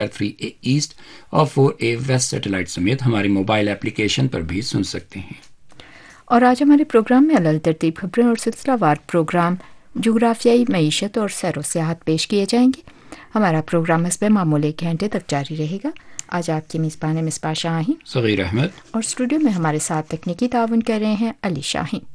3A east और 4A waste satellite समेत हमारी मोबाइल एप्लीकेशन पर भी सुन सकते हैं। और आज हमारे प्रोग्राम में अलग तरतीब खबरें और सिलसिलावार प्रोग्राम जोग्राफियाई मईशत और सैर व सियाहत पेश किए जाएंगे। हमारा प्रोग्राम हस्ब मामूल 1 घंटे तक जारी रहेगा। आज आपकी मेज़बान मिसबा शाहीन, सगीर अहमद और स्टूडियो में हमारे साथ तकनीकी ताउन कर रहे हैं अली शाहीन।